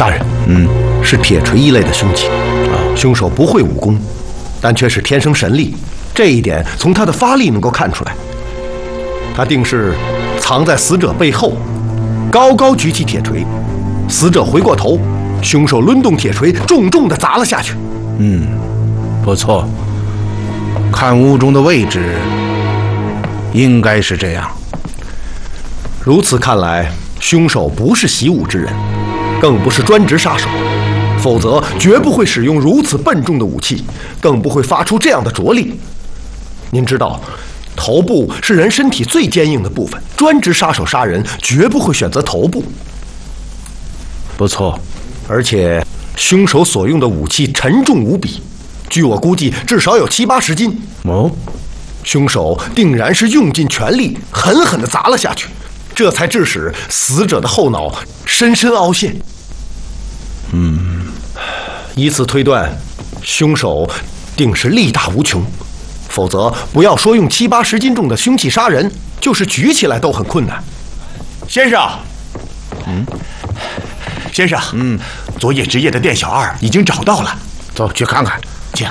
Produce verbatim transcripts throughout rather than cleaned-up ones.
大人， 嗯， 是铁锤一类的凶器啊。凶手不会武功，但却是天生神力，这一点从他的发力能够看出来。他定是藏在死者背后，高高举起铁锤，死者回过头，凶手抡动铁锤，重重地砸了下去。 嗯，不错。看屋中的位置，应该是这样。 如此看来，凶手不是习武之人，更不是专职杀手，否则绝不会使用如此笨重的武器，更不会发出这样的着力。您知道，头部是人身体最坚硬的部分，专职杀手杀人绝不会选择头部。 不错， 而且凶手所用的武器沉重无比，据我估计至少有七八十斤。 哦， 凶手定然是用尽全力，狠狠地砸了下去，这才致使死者的后脑深深凹陷。 嗯， 以此推断，凶手定是力大无穷，否则不要说用七八十斤重的凶器杀人，就是举起来都很困难。 先生， 嗯， 先生， 嗯， 昨夜值夜的店小二已经找到了， 走去看看。 请。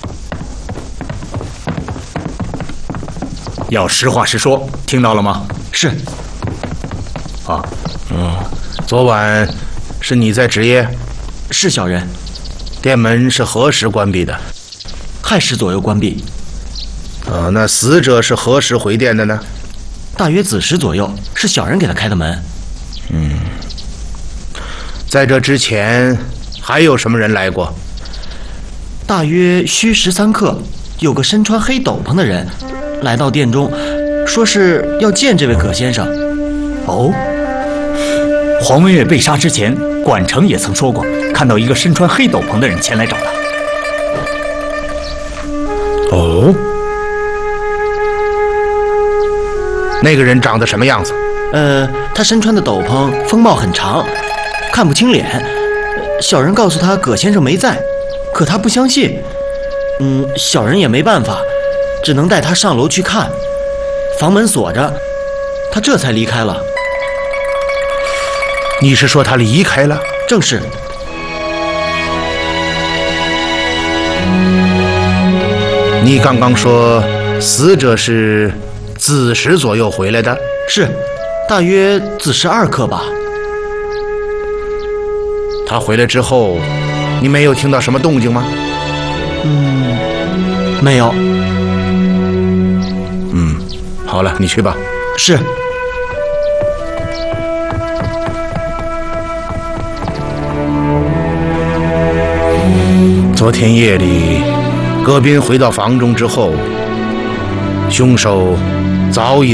要实话实说，听到了吗？ 是。 啊， 嗯，昨晚是你在值夜？ 是小人。 店门是何时关闭的？ 亥时左右关闭。 呃，那死者是何时回店的呢？ 大约子时左右，是小人给他开的门。 嗯，在这之前还有什么人来过？ 大约戌时三刻，有个身穿黑斗篷的人来到店中，说是要见这位葛先生。 哦，黄文月被杀之前，管城也曾说过，看到一个身穿黑斗篷的人前来找他。 哦，那个人长得什么样子？ 呃，他身穿的斗篷风帽很长，看不清脸。小人告诉他葛先生没在，可他不相信。嗯，小人也没办法，只能带他上楼去看。房门锁着，他这才离开了。 你是说他离开了？ 正是。 你刚刚说死者是子时左右回来的？ 是，大约子时二刻吧。 他回来之后，你没有听到什么动静吗？ 嗯，没有。 嗯，好了，你去吧。 是。 昨天夜里，葛斌回到房中之后，凶手早已